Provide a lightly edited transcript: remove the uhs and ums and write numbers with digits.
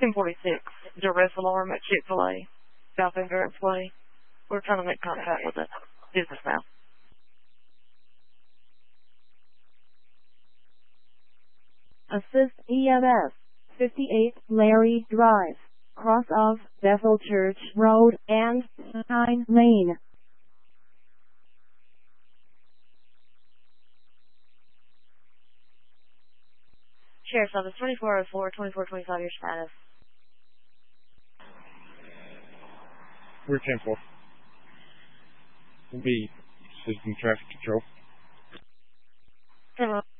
1046, duress alarm at Chick-fil-A, South Endurance Way. We're trying to make contact with the business now. Assist EMS, 58 Larry Drive, cross of Bethel Church Road and Pine Lane. Sheriff's Office 2404, 2425, your status. We're 10-4. We'll be assisting traffic control. 10